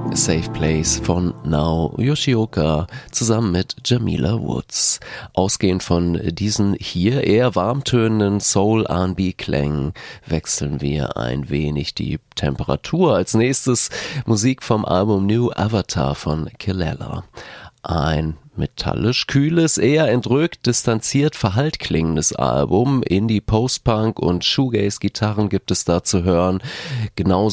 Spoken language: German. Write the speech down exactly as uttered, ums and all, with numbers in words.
Safe Place von Nao Yoshioka zusammen mit Jamila Woods. Ausgehend von diesen hier eher warmtönenden Soul-R and B-Klängen wechseln wir ein wenig die Temperatur. Als nächstes Musik vom Album New Avatar von Kelela. Ein metallisch kühles, eher entrückt, distanziert, verhallt klingendes Album. Indie, Post-Punk und Shoegaze-Gitarren gibt es da zu hören. Genauso